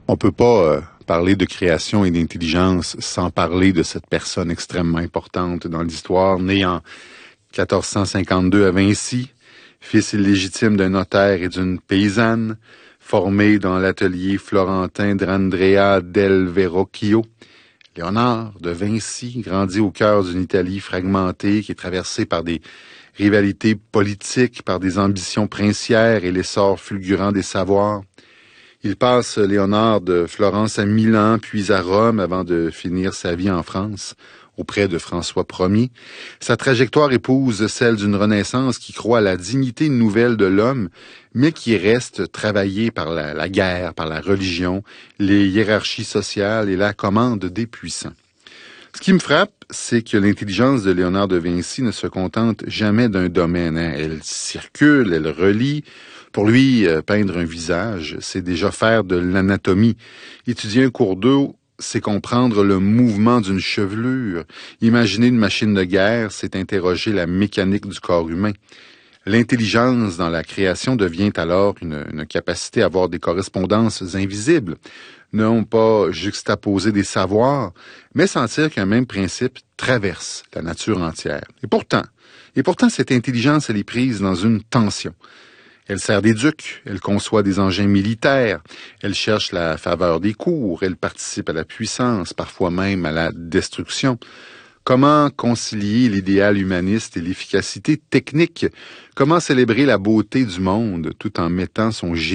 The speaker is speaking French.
On peut pas parler de création et d'intelligence sans parler de cette personne extrêmement importante dans l'histoire, née en 1452 à Vinci, fils illégitime d'un notaire et d'une paysanne, formé dans l'atelier florentin d'Andrea del Verrocchio. Léonard de Vinci grandit au cœur d'une Italie fragmentée qui est traversée par des rivalités politiques, par des ambitions princières et l'essor fulgurant des savoirs. Il passe, Léonard, de Florence à Milan, puis à Rome, avant de finir sa vie en France, auprès de François Ier. Sa trajectoire épouse celle d'une Renaissance qui croit à la dignité nouvelle de l'homme, mais qui reste travaillée par la guerre, par la religion, les hiérarchies sociales et la commande des puissants. Ce qui me frappe, c'est que l'intelligence de Léonard de Vinci ne se contente jamais d'un domaine. Elle circule, elle relie. Pour lui, peindre un visage, c'est déjà faire de l'anatomie. Étudier un cours d'eau, c'est comprendre le mouvement d'une chevelure. Imaginer une machine de guerre, c'est interroger la mécanique du corps humain. L'intelligence dans la création devient alors une capacité à avoir des correspondances invisibles. Non pas juxtaposer des savoirs, mais sentir qu'un même principe traverse la nature entière. Et pourtant, cette intelligence, elle est prise dans une tension. Elle sert d'éduc, elle conçoit des engins militaires, elle cherche la faveur des cours, elle participe à la puissance, parfois même à la destruction. Comment concilier l'idéal humaniste et l'efficacité technique? Comment célébrer la beauté du monde tout en mettant son génie